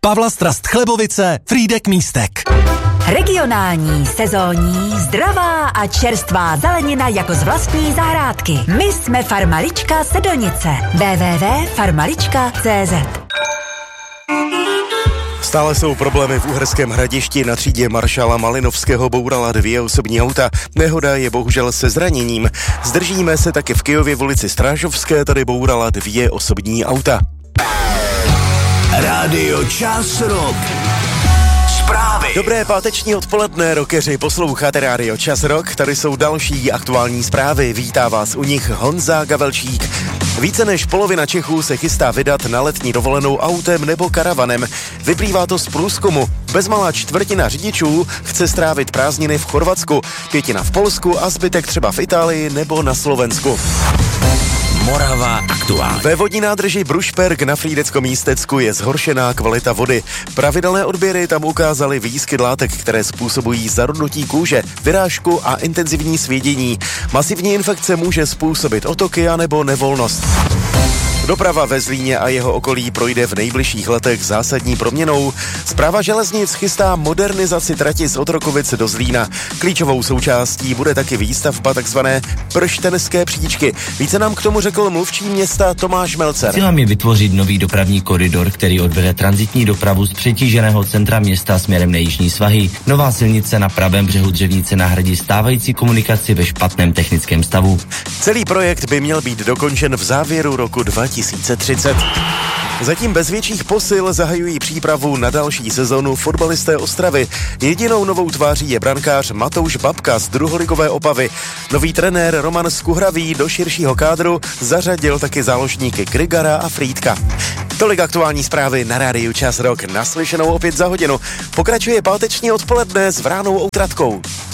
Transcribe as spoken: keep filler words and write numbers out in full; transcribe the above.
Pavla Strast Chlebovice, Frýdek Místek. Regionální, sezónní, zdravá a čerstvá zelenina jako z vlastní zahrádky. My jsme Farmalička Sedonice. w w w tečka farmalička tečka cé zet. Stále jsou problémy v Uherském Hradišti. Na třídě maršála Malinovského bourala dvě osobní auta. Nehoda je bohužel se zraněním. Zdržíme se taky v Kyjově v ulici Strážovské, tady bourala dvě osobní auta. Rádio Čas Rock. Zprávy. Dobré páteční odpoledne, rockeři, posloucháte Rádio Čas Rock, tady jsou další aktuální zprávy, vítá vás u nich Honza Gavelčík. Více než polovina Čechů se chystá vydat na letní dovolenou autem nebo karavanem. Vyplývá to z průzkumu. Bezmalá čtvrtina řidičů chce strávit prázdniny v Chorvatsku, pětina v Polsku a zbytek třeba v Itálii nebo na Slovensku. Morava aktuálně. Ve vodní nádrži Brušperk na Frýdecko-Místecku je zhoršená kvalita vody. Pravidelné odběry tam ukázaly výskyt látek, které způsobují zarudnutí kůže, vyrážku a intenzivní svědění. Masivní infekce může způsobit otoky anebo nevolnost. Doprava ve Zlíně a jeho okolí projde v nejbližších letech zásadní proměnou. Správa železnic chystá modernizaci trati z Otrokovic do Zlína. Klíčovou součástí bude taky výstavba takzvané prštenské příčky. Více nám k tomu řekl mluvčí města Tomáš Melcer. Cílem je vytvořit nový dopravní koridor, který odvede tranzitní dopravu z přetíženého centra města směrem na jižní svahy. Nová silnice na pravém břehu Dřevnice nahradí stávající komunikaci ve špatném technickém stavu. Celý projekt by měl být dokončen v závěru roku dva tisíce třicet. Zatím bez větších posil zahajují přípravu na další sezonu fotbalisté Ostravy. Jedinou novou tváří je brankář Matouš Babka z druholigové Opavy. Nový trenér Roman Skuhravý do širšího kádru zařadil taky záložníky Grigara a Frýdka. Tolik aktuální zprávy na Rádiu Čas Rock. Naslyšenou opět za hodinu. Pokračuje páteční odpoledne s Vránou Outratkou.